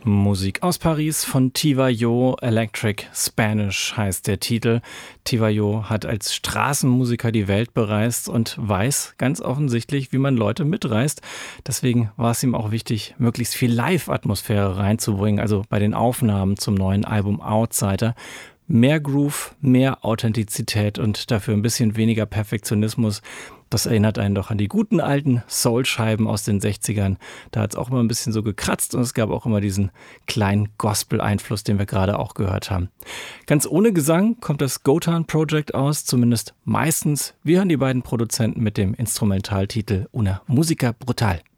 Musik aus Paris von Tivayo, Electric Spanish heißt der Titel. Tivayo hat als Straßenmusiker die Welt bereist und weiß ganz offensichtlich, wie man Leute mitreißt. Deswegen war es ihm auch wichtig, möglichst viel Live-Atmosphäre reinzubringen, also bei den Aufnahmen zum neuen Album Outsider. Mehr Groove, mehr Authentizität und dafür ein bisschen weniger Perfektionismus. Das erinnert einen doch an die guten alten Soul-Scheiben aus den 60ern. Da hat es auch immer ein bisschen so gekratzt und es gab auch immer diesen kleinen Gospel-Einfluss, den wir gerade auch gehört haben. Ganz ohne Gesang kommt das Gotan Project aus, zumindest meistens. Wir hören die beiden Produzenten mit dem Instrumentaltitel Una Musica Brutal.